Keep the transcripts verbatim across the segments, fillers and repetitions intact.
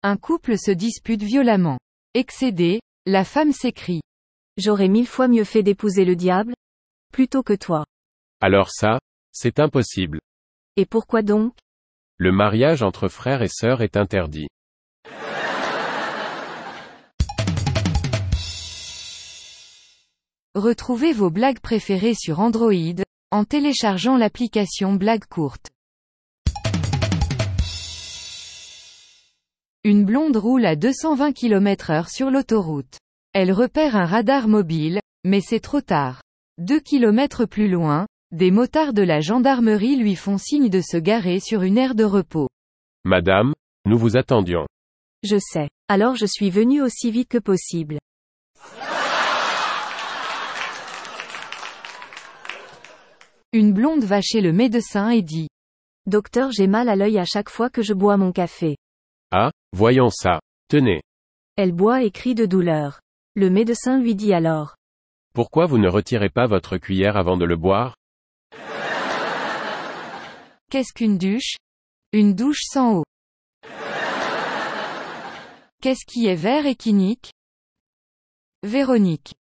Un couple se dispute violemment. Excédée, la femme s'écrie. J'aurais mille fois mieux fait d'épouser le diable, plutôt que toi. Alors ça, c'est impossible. Et pourquoi donc? Le mariage entre frères et sœurs est interdit. Retrouvez vos blagues préférées sur Android, en téléchargeant l'application Blagues courtes. Une blonde roule à deux cent vingt kilomètres heure sur l'autoroute. Elle repère un radar mobile, mais c'est trop tard. Deux kilomètres plus loin, des motards de la gendarmerie lui font signe de se garer sur une aire de repos. Madame, nous vous attendions. Je sais. Alors je suis venu aussi vite que possible. Une blonde va chez le médecin et dit. Docteur, j'ai mal à l'œil à chaque fois que je bois mon café. Ah, voyons ça. Tenez. Elle boit et crie de douleur. Le médecin lui dit alors. Pourquoi vous ne retirez pas votre cuillère avant de le boire? Qu'est-ce qu'une douche? Une douche sans eau. Qu'est-ce qui est vert et qui nique? Véronique.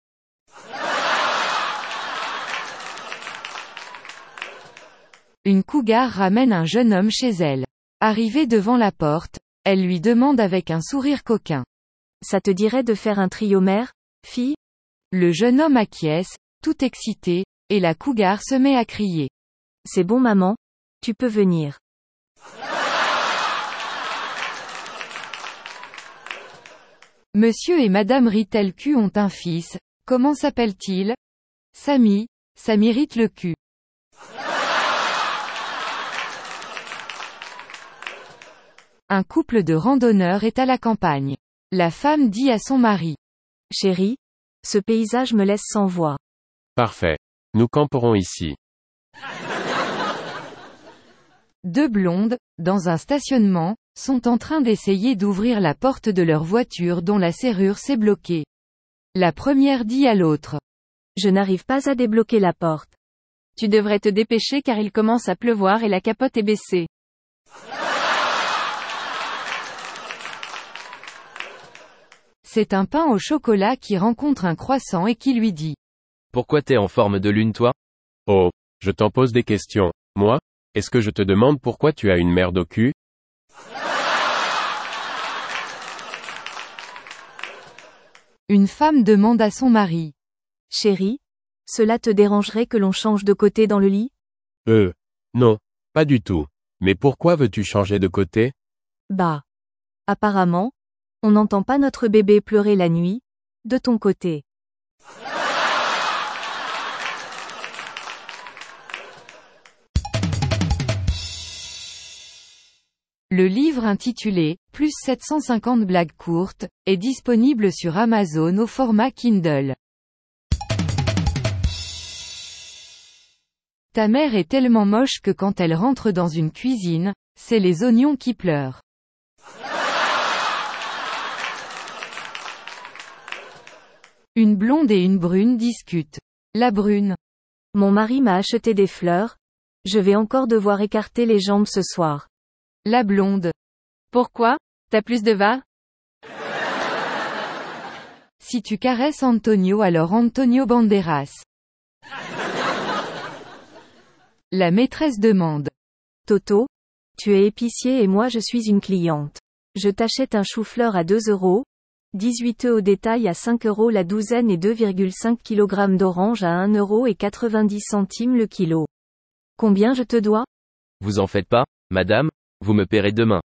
Une cougar ramène un jeune homme chez elle. Arrivée devant la porte, elle lui demande avec un sourire coquin. Ça te dirait de faire un trio mère, fille? Le jeune homme acquiesce, tout excité, et la cougar se met à crier. C'est bon maman, tu peux venir. Monsieur et Madame Ritelcu ont un fils, comment s'appelle-t-il? Samy, ça m'irrite le cul. Un couple de randonneurs est à la campagne. La femme dit à son mari. Chérie, ce paysage me laisse sans voix. Parfait. Nous camperons ici. Deux blondes, dans un stationnement, sont en train d'essayer d'ouvrir la porte de leur voiture dont la serrure s'est bloquée. La première dit à l'autre. Je n'arrive pas à débloquer la porte. Tu devrais te dépêcher car il commence à pleuvoir et la capote est baissée. C'est un pain au chocolat qui rencontre un croissant et qui lui dit. Pourquoi t'es en forme de lune toi? Oh, je t'en pose des questions. Moi? Est-ce que je te demande pourquoi tu as une merde au cul? Une femme demande à son mari. Chérie, cela te dérangerait que l'on change de côté dans le lit? Euh, non, pas du tout. Mais pourquoi veux-tu changer de côté? Bah. Apparemment, on n'entend pas notre bébé pleurer la nuit, de ton côté. Le livre intitulé « Plus sept cent cinquante blagues courtes » est disponible sur Amazon au format Kindle. Ta mère est tellement moche que quand elle rentre dans une cuisine, c'est les oignons qui pleurent. Une blonde et une brune discutent. La brune. Mon mari m'a acheté des fleurs. Je vais encore devoir écarter les jambes ce soir. La blonde. Pourquoi? T'as plus de va? Si tu caresses Antonio alors Antonio Banderas. La maîtresse demande. Toto, tu es épicier et moi je suis une cliente. Je t'achète un chou-fleur à deux euros, dix-huit œufs au détail à cinq euros la douzaine et deux virgule cinq kilogrammes d'oranges à un euro et quatre-vingt-dix centimes le kilo. Combien je te dois? Vous en faites pas, madame, vous me paierez demain.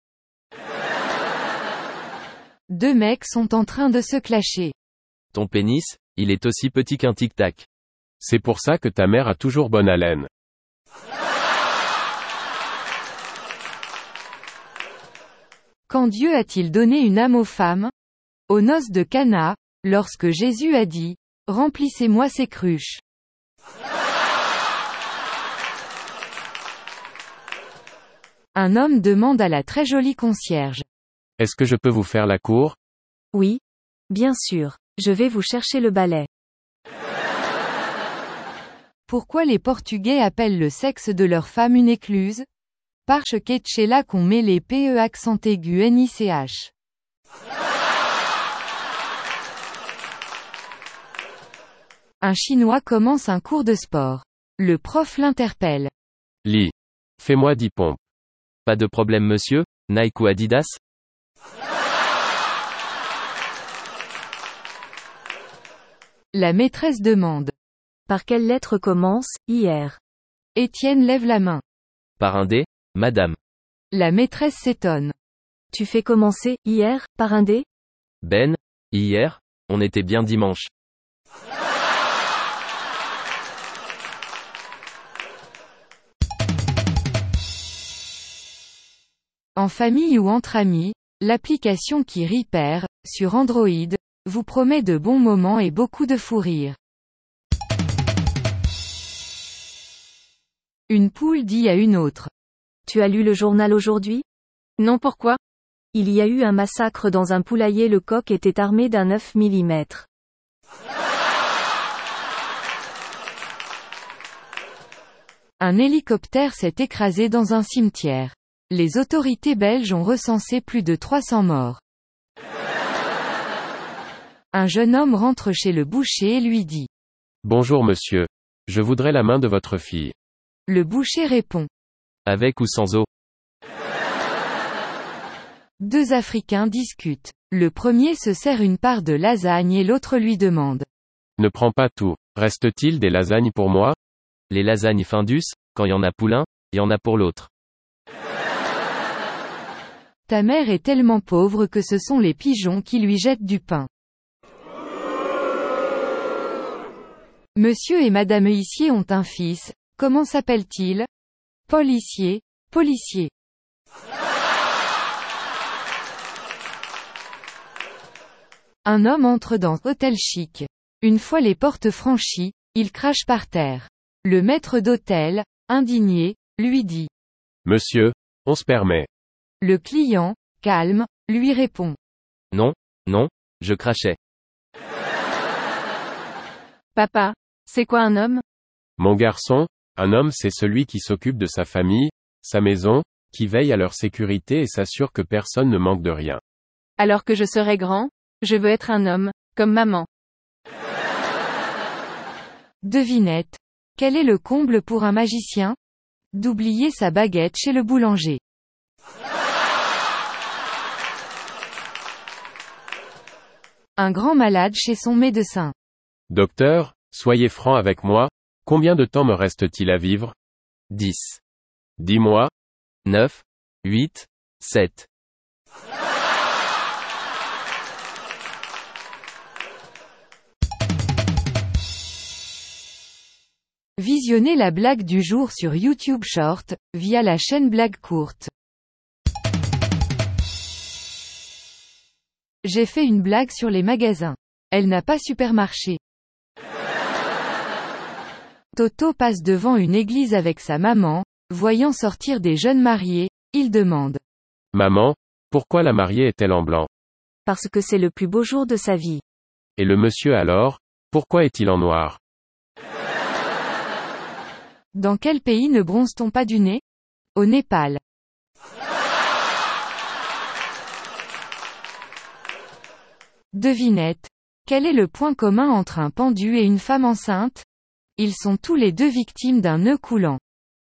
Deux mecs sont en train de se clasher. Ton pénis, il est aussi petit qu'un tic-tac. C'est pour ça que ta mère a toujours bonne haleine. Quand Dieu a-t-il donné une âme aux femmes? Aux noces de Cana, lorsque Jésus a dit, « Remplissez-moi ces cruches ». Un homme demande à la très jolie concierge. Est-ce que je peux vous faire la cour? Oui. Bien sûr. Je vais vous chercher le balai. Pourquoi les Portugais appellent le sexe de leur femme une écluse? Parce qu'est chez là qu'on met les P E accent aigu N I C H. Un Chinois commence un cours de sport. Le prof l'interpelle. Lee. Fais-moi dix pompes. Pas de problème monsieur, Nike ou Adidas? La maîtresse demande. Par quelle lettre commence, hier? Étienne lève la main. Par un D, madame. La maîtresse s'étonne. Tu fais commencer, hier, par un D? Ben, hier, on était bien dimanche. En famille ou entre amis, l'application qui rit perd, sur Android, vous promet de bons moments et beaucoup de fou rire. Une poule dit à une autre. Tu as lu le journal aujourd'hui? Non, pourquoi? Il y a eu un massacre dans un poulailler, le coq était armé d'un neuf millimètres. Un hélicoptère s'est écrasé dans un cimetière. Les autorités belges ont recensé plus de trois cents morts. Un jeune homme rentre chez le boucher et lui dit. Bonjour monsieur. Je voudrais la main de votre fille. Le boucher répond. Avec ou sans eau? Deux Africains discutent. Le premier se sert une part de lasagne et l'autre lui demande. Ne prends pas tout. Reste-t-il des lasagnes pour moi? Les lasagnes Findus, quand y en a pour l'un, y en a pour l'autre. Ta mère est tellement pauvre que ce sont les pigeons qui lui jettent du pain. Monsieur et madame Huissier ont un fils. Comment s'appelle-t-il? Paul Huissier, policier. Un homme entre dans hôtel chic. Une fois les portes franchies, il crache par terre. Le maître d'hôtel, indigné, lui dit. Monsieur, on se permet. Le client, calme, lui répond. Non, non, je crachais. Papa, c'est quoi un homme? Mon garçon, un homme c'est celui qui s'occupe de sa famille, sa maison, qui veille à leur sécurité et s'assure que personne ne manque de rien. Alors que je serai grand, je veux être un homme, comme maman. Devinette. Quel est le comble pour un magicien? D'oublier sa baguette chez le boulanger. Un grand malade chez son médecin. Docteur, soyez franc avec moi, combien de temps me reste-t-il à vivre? dix. Dis-moi. neuf. huit. sept. Visionnez la blague du jour sur YouTube Short, via la chaîne Blague Courte. J'ai fait une blague sur les magasins. Elle n'a pas supermarché. Toto passe devant une église avec sa maman, voyant sortir des jeunes mariés, il demande. Maman, pourquoi la mariée est-elle en blanc? Parce que c'est le plus beau jour de sa vie. Et le monsieur alors, pourquoi est-il en noir? Dans quel pays ne bronze-t-on pas du nez? Au Népal. Devinette. Quel est le point commun entre un pendu et une femme enceinte? Ils sont tous les deux victimes d'un nœud coulant.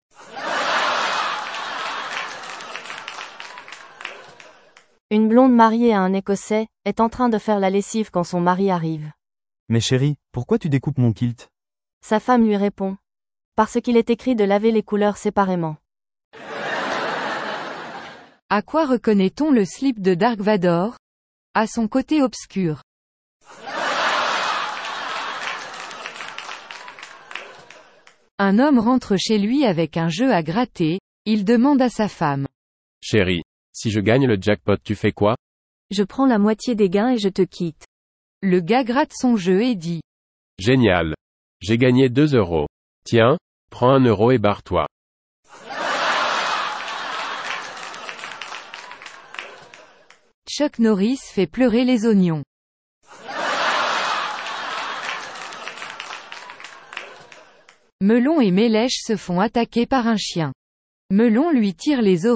Une blonde mariée à un Écossais, est en train de faire la lessive quand son mari arrive. Mais chérie, pourquoi tu découpes mon kilt? Sa femme lui répond. Parce qu'il est écrit de laver les couleurs séparément. À quoi reconnaît-on le slip de Dark Vador? À son côté obscur. Un homme rentre chez lui avec un jeu à gratter, il demande à sa femme. Chérie, si je gagne le jackpot tu fais quoi? Je prends la moitié des gains et je te quitte. Le gars gratte son jeu et dit. Génial. J'ai gagné deux euros. Tiens, prends un euro et barre-toi. Chuck Norris fait pleurer les oignons. Melon et Mélèche se font attaquer par un chien. Melon lui tire les oreilles.